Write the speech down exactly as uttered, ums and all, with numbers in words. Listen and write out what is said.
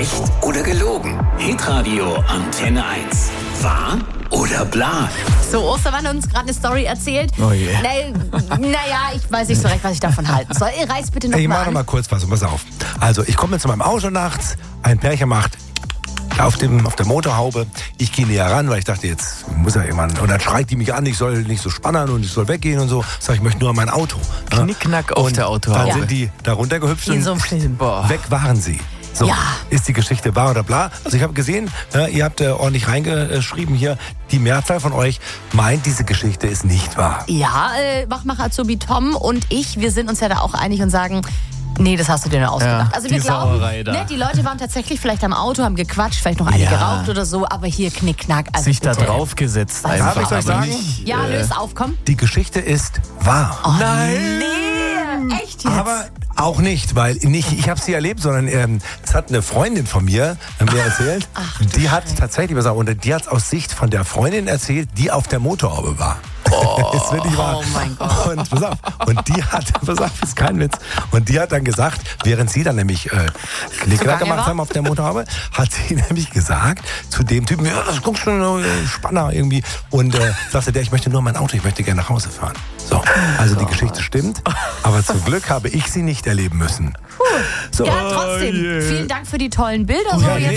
Echt oder gelogen? Hitradio Antenne eins. Wahr oder bla? So, Ostermann hat uns gerade eine Story erzählt. Oh je. Na, naja, ich weiß nicht so recht, was ich davon halten soll. Ihr reißt bitte noch Ich mal mache an. mal kurz was, pass auf. Also, ich komme zu meinem Auto nachts, ein Pärchen macht auf, dem, auf der Motorhaube. Ich gehe näher ran, weil ich dachte, jetzt muss er irgendwann. Und dann schreit die mich an, ich soll nicht so spannern und ich soll weggehen und so. Sag ich, möchte nur an mein Auto. Knickknack auf und der Autohaube. Dann sind die da runtergehüpft In und so einem Film. Boah. weg waren sie. So, Ja. ist die Geschichte wahr oder bla? Also ich habe gesehen, ja, ihr habt äh, ordentlich reingeschrieben hier, die Mehrzahl von euch meint, diese Geschichte ist nicht wahr. Ja, äh, Wachmacher Azubi Tom und ich, wir sind uns ja da auch einig und sagen, nee, das hast du dir nur ausgedacht. Ja, also wir die glauben, Sauerei da. ne, die Leute waren tatsächlich vielleicht am Auto, haben gequatscht, vielleicht noch eine Ja. geraucht oder so, aber hier Knickknack. Also Sich da bitte. draufgesetzt Darf einfach. ich euch aber sagen? nicht, Ja, äh, löst auf, komm. Die Geschichte ist wahr. Oh, Nein. Nee, echt jetzt? Aber auch nicht, weil nicht ich habe sie erlebt, sondern ähm, es hat eine Freundin von mir äh, mir erzählt. Ach, du die hat Scheiße. tatsächlich was und die hat aus Sicht von der Freundin erzählt, die auf der Motorhaube war. Oh, ist wirklich wahr. oh mein Gott. Und pass auf, und die hat, pass auf, ist kein Witz. Und die hat dann gesagt, während sie dann nämlich äh, Knickknack Zugange gemacht war? haben auf der Motorhaube, hat sie nämlich gesagt zu dem Typen, ja, das guckst schon äh, Spanner irgendwie. Und äh, sagte der, ich möchte nur mein Auto, ich möchte gerne nach Hause fahren. So, also die Geschichte stimmt, aber zum Glück habe ich sie nicht erleben müssen. So. Ja, trotzdem. Oh je. Vielen Dank für die tollen Bilder. So, Ja, jetzt